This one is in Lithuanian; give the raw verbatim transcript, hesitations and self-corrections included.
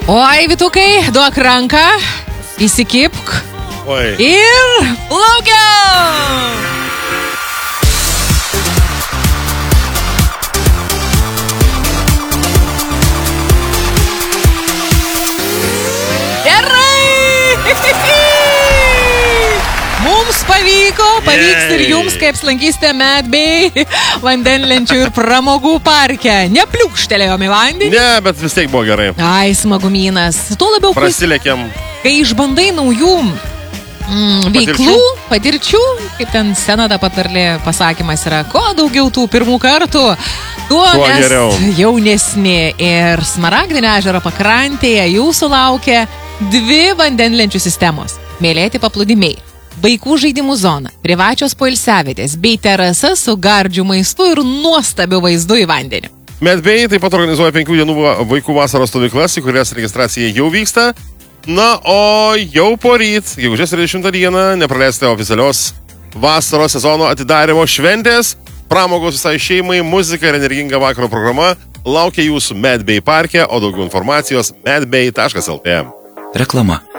Oi, Vytukai, duok ranką, įsikipk Oi. ir plaukiam! Mums pavyko, pavyks ir jums, kaip slankysite Medbay vandenlenčių ir pramogų parke. Nepliūkštelėjom į vandenį. Ne, bet vis tiek buvo gerai. Ai, smagumynas. Tuo labiau, Prasilėkėm. kai išbandai naujų mm, veiklų, patirčių, kaip ten senada patarlė pasakymas yra, kuo daugiau tų pirmų kartų, tuo Tuo mes geriau. jaunesni. Ir Smaragdinio ežero pakrantėje jūsų laukia dvi vandenlenčių sistemos. Mėlėti paplūdimiai, vaikų žaidimų zona, privačios poilsiavietės bei terasa su gardžiu maistu ir nuostabiu vaizdu į vandenį. Medbay taip pat organizuoja penkių dienų vaikų vasaros stovyklas, į kurias registracija jau vyksta. Na, o jau poryt, gegužės trisdešimtą dieną, nepraleisite oficialios vasaros sezono atidarimo šventės. Pramogos visai šeimai, muzika ir energinga vakaro programa laukia jūsų Medbay parke, o daugiau informacijos medbay taškas lt. Reklama.